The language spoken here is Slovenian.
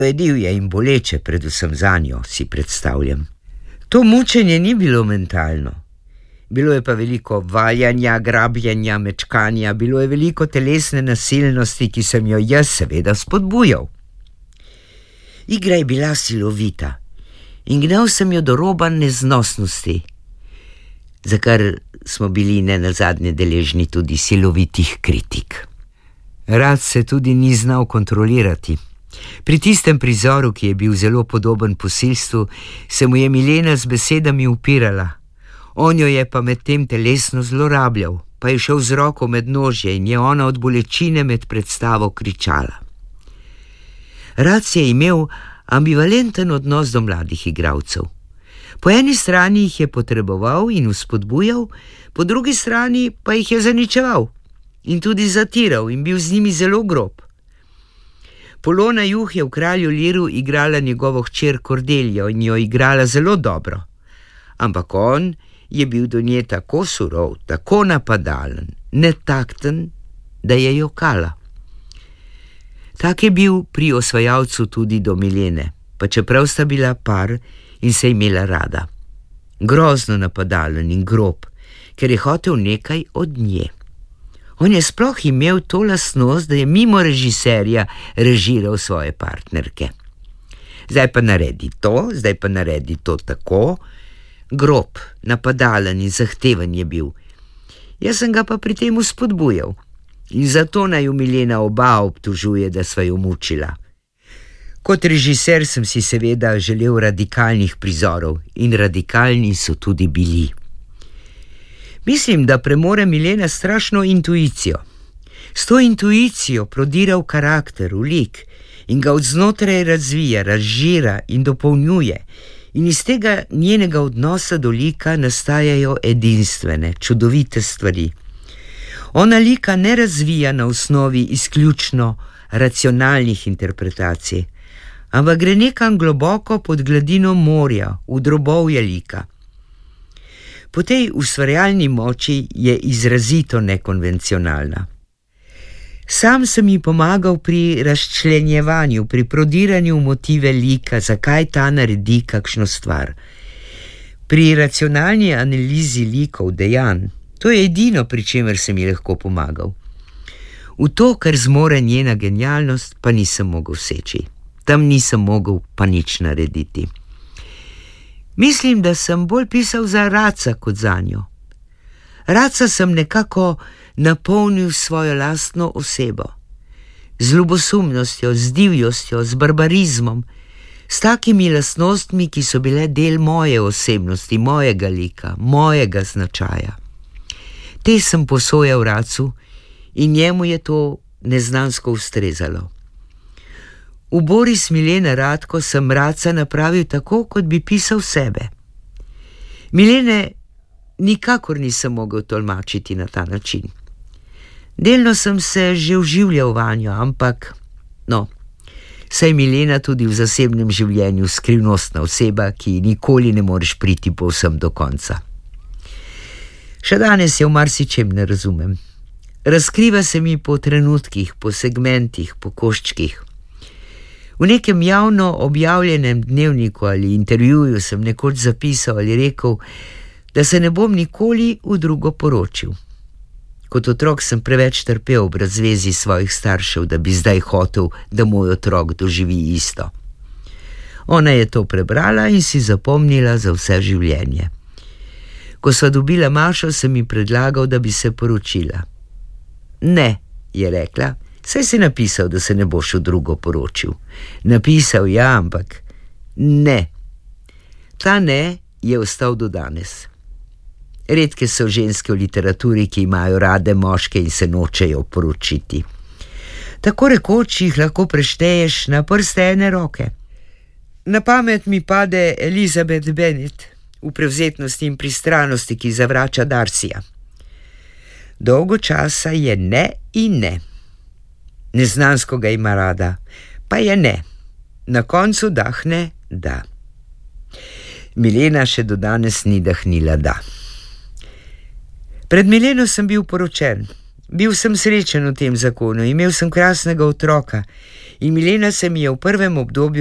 Divje in boleče, predvsem zanjo, si predstavljam. To mučenje ni bilo mentalno. Bilo je pa veliko valjanja, grabljenja, mečkanja, bilo je veliko telesne nasilnosti, ki sem jo jaz seveda spodbujal. Igra je bila silovita in gnal sem jo do roba neznosnosti, za kar smo bili nenazadnje deležni tudi silovitih kritik. Rad se tudi ni znal kontrolirati. Pri tistem prizoru, ki je bil zelo podoben posilstvu, se mu je Milena z besedami upirala. On jo je pa med tem telesno zlorabljal, pa je šel z roko med nožje in je ona od bolečine med predstavo kričala. Rad je imel ambivalenten odnos do mladih igralcev. Po eni strani jih je potreboval in vzpodbujal, po drugi strani pa jih je zaničeval in tudi zatiral in bil z njimi zelo grob. Polona Juh je v Kralju Liru igrala njegovo hčer Kordeljo in jo igrala zelo dobro. Ampak on je bil do nje tako surov, tako napadalen, netakten, da je jokala. Tak je bil pri osvajalcu tudi do Milene, pa čeprav sta bila par in se imela rada. Grozno napadalen in grob, ker je hotel nekaj od nje. On je sploh imel to lastnost, da je mimo režiserja režiral svoje partnerke. Zdaj pa naredi to tako. Grob, napadalen in zahteven je bil. Jaz sem ga pa pri tem vzpodbujal in zato naj jo Milena oba obtožuje, da sva jo mučila. Kot režiser sem si seveda želel radikalnih prizorov in radikalni so tudi bili. Mislim, da premore Milena strašno intuicijo. S to intuicijo prodira v karakter, v lik in ga od znotraj razvija, razžira in dopolnjuje. In iz tega njenega odnosa do lika nastajajo edinstvene, čudovite stvari. Ona lika ne razvija na osnovi izključno racionalnih interpretacij, ampak gre nekam globoko pod gladino morja, v drobovje lika. Po tej ustvarjalni moči je izrazito nekonvencionalna. Sam sem ji pomagal pri razčlenjevanju, pri prodiranju motive lika, zakaj ta naredi kakšno stvar. Pri racionalni analizi likov dejanj, to je edino, pri čemer sem ji lahko pomagal. V to, kar zmore njena genialnost, pa nisem mogel seči. Tam nisem mogel pa nič narediti. Mislim, da sem bolj pisal za Raca kot za njo. Raca sem nekako napolnil svojo lastno osebo. Z ljubosumnostjo, z divjostjo, z barbarizmom, s takimi lastnostmi, ki so bile del moje osebnosti, mojega lika, mojega značaja. Te sem posojal Racu in njemu je to neznansko ustrezalo. V Boris Milene Ratko sem Raca napravil tako, kot bi pisal sebe. Milene nikakor nisem mogel tolmačiti na ta način. Delno sem se že vživljal vanjo, ampak, saj Milena tudi v zasebnem življenju skrivnostna oseba, ki nikoli ne moreš priti povsem do konca. Še danes je v marsičem ne razumem. Razkriva se mi po trenutkih, po segmentih, po koščkih. V nekem javno objavljenem dnevniku ali intervjuju sem nekoč zapisal ali rekel, da se ne bom nikoli v drugo poročil. Kot otrok sem preveč trpel v razvezi svojih staršev, da bi zdaj hotel, da moj otrok doživi isto. Ona je to prebrala in si zapomnila za vse življenje. Ko sva dobila Mašo, sem ji predlagal, da bi se poročila. Ne, je rekla, saj si napisal, da se ne boš v drugo poročil. Napisal, ja, ampak ne. Ta ne je ostal do danes. Redke so ženske v literaturi, ki imajo rade moške in se nočejo poročiti. Tako rekoč jih lahko prešteješ na prste ene roke. Na pamet mi pade Elizabeth Bennet v prevzetnosti in pristranosti, ki zavrača Darcyja. Dolgo časa je ne in ne. Neznansko ga ima rada, pa je ne. Na koncu dahne da. Milena še do danes ni dahnila da. Pred Mileno sem bil poročen. Bil sem srečen v tem zakonu, imel sem krasnega otroka in Milena se mi je v prvem obdobju